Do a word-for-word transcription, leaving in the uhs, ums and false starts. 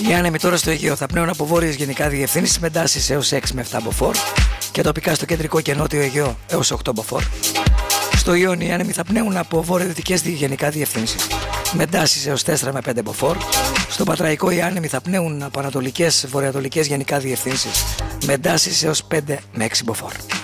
Οι άνεμοι τώρα στο Αιγαίο θα πνέουν από βόρειες γενικά διευθύνσεις με εντάσεις έως έξι με επτά μποφόρ και τοπικά στο κεντρικό και νότιο Αιγαίο έως οκτώ μποφόρ. Στο Ιόνιο οι άνεμοι θα πνέουν από βόρειο-δυτικές γενικά διευθύνσεις με εντάσεις έως τέσσερα με πέντε μποφόρ. Στο Πατραϊκό οι άνεμοι θα πνέουν από ανατολικές βορειοανατολικές γενικά διευθύνσεις με εντάσεις έως πέντε με έξι μποφόρ.